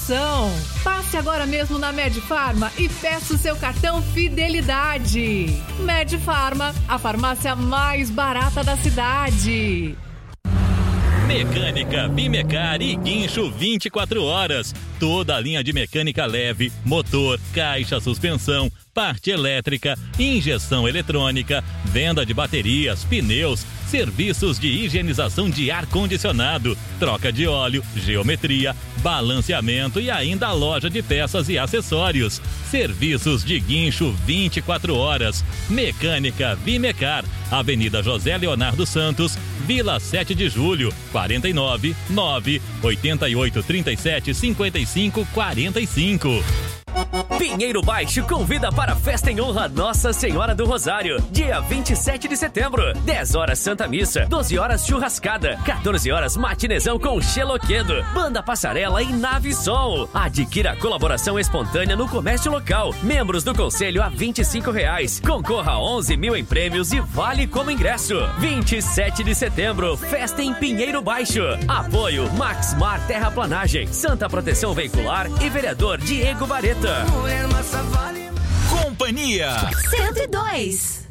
promoção. Passe agora mesmo na Medfarma e peça o seu cartão Fidelidade. Medfarma, a farmácia mais barata da cidade. Mecânica, Bimecar e Guincho 24 horas. Toda a linha de mecânica leve, motor, caixa, suspensão, parte elétrica, injeção eletrônica, venda de baterias, pneus, serviços de higienização de ar-condicionado, troca de óleo, geometria, balanceamento e ainda a loja de peças e acessórios. Serviços de guincho 24 horas. Mecânica Bimecar, Avenida José Leonardo Santos, Vila 7 de Julho, 49 9 88 37 55 45. Pinheiro Baixo convida para a festa em honra a Nossa Senhora do Rosário, dia 27 de setembro, 10 horas Santa Missa, 12 horas churrascada, 14 horas matinezão com Xeloquedo, banda passarela e nave som. Adquira a colaboração espontânea no comércio local, membros do conselho a R$25, concorra a 11 mil em prêmios e vale como ingresso. 27 de setembro, festa em Pinheiro Baixo. Apoio Maxmar Terraplanagem, Santa Proteção Veicular e vereador Diego Vareta. Companhia 102.